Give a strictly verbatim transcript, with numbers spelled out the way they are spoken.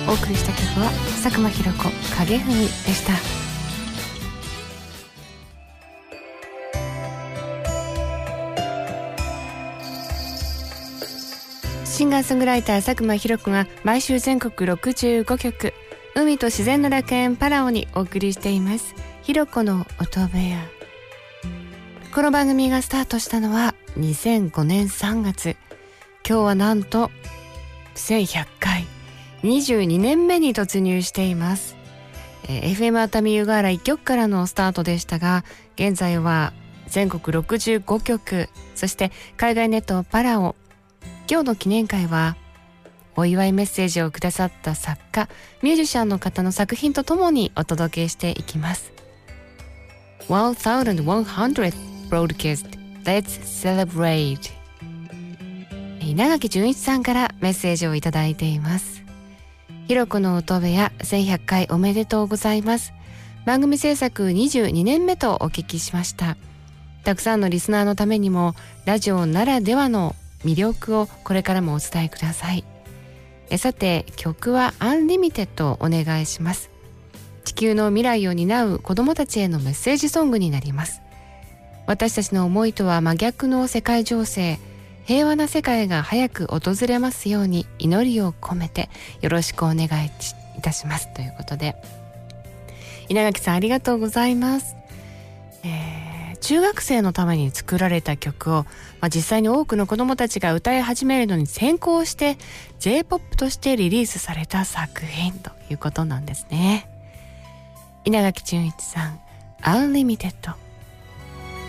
お送りした曲は佐久間ひろ子影文でした。シンガーソングライター佐久間ひろ子が毎週全国ろくじゅうごきょく、海と自然の楽園パラオにお送りしていますひろ子の音部屋。この番組がスタートしたのはにせんごねんさんがつ。今日はなんとせんひゃっかい、にじゅうにねんめに突入しています。えー、エフエム 熱海湯河原いっきょくからのスタートでしたが、現在は全国ろくじゅうごきょく、そして海外ネットパラオ。今日の記念会はお祝いメッセージをくださった作家、ミュージシャンの方の作品とともにお届けしていきます。せんひゃく broadcast Let's Celebrate。 稲垣淳一さんからメッセージをいただいています。ひろこの音部屋せんひゃっかいおめでとうございます。番組制作にじゅうにねんめとお聞きしました。たくさんのリスナーのためにもラジオならではの魅力をこれからもお伝えください。えさて、曲はアンリミテッドをお願いします。地球の未来を担う子どもたちへのメッセージソングになります。私たちの思いとは真逆の世界情勢、平和な世界が早く訪れますように祈りを込めてよろしくお願いいたしますということで、稲垣さんありがとうございます。えー中学生のために作られた曲を、まあ、実際に多くの子どもたちが歌い始めるのに先行して J-ポップ としてリリースされた作品ということなんですね。稲垣淳一さん、アンリミテッド。